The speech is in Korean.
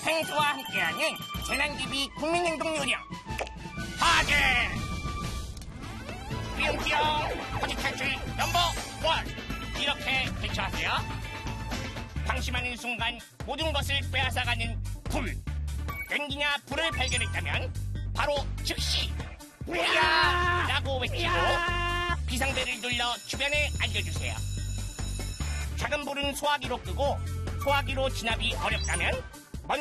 펭수와 함께하는 재난기비 국민행동 요령 화재 뿅뿅 화재탈출 넘버 1 이렇게 대처하세요. 방심하는 순간 모든 것을 빼앗아가는 불. 연기냐 불을 발견했다면 바로 즉시 불이야! 라고 외치고 비상벨을 눌러 주변에 알려주세요. 작은 불은 소화기로 끄고 소화기로 진압이 어렵다면